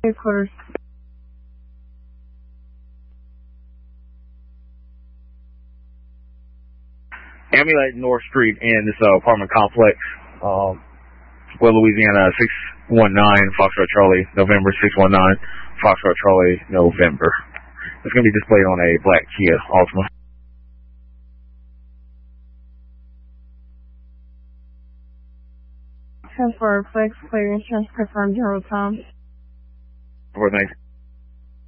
Base quarters. Emulate North Street in this apartment complex, Will, Louisiana 619 Foxtrot Charlie, November 619 Foxtrot Charlie, November. It's going to be displayed on a black Kia Altima. Transfer flex clear insurance confirmed in real time. Thanks.